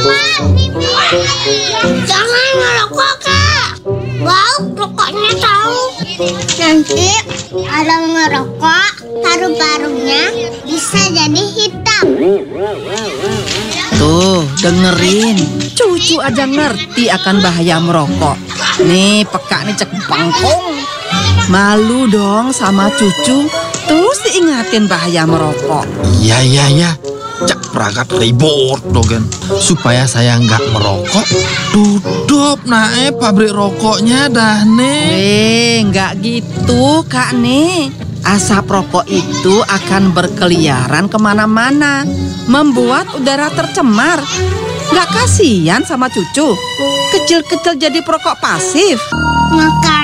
Jangan ngerokok, Kak. Wow, rokoknya tahu. Nanti kalau ngerokok, paru-parunya bisa jadi hitam. Tuh, dengerin. Cucu aja ngerti akan bahaya merokok. Nih, peka nih cek bangkong. Malu dong sama cucu. Terus diingatin bahaya merokok. Iya. Cak peragat ribut dogen. Supaya saya nggak merokok, tutup nae pabrik rokoknya dah nih. Nggak gitu, Kak nih. Asap rokok itu akan berkeliaran kemana-mana, membuat udara tercemar. Nggak kasihan sama cucu? Kecil-kecil jadi perokok pasif. Maka